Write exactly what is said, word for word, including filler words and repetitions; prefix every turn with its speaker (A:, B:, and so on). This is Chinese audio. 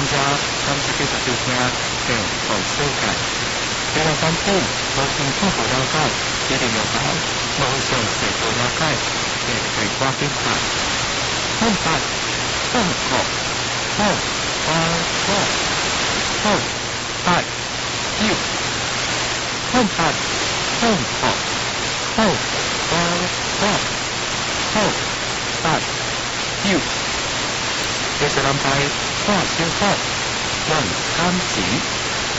A: 加感谢嘅收聽嘅好世界。既然反正無先初步了解，一定要把網上社會了解嘅對話平台。分發、分學、分花花、分發、要分發、分學、分花花、分發、要。嘅是諗係花小花，人間子。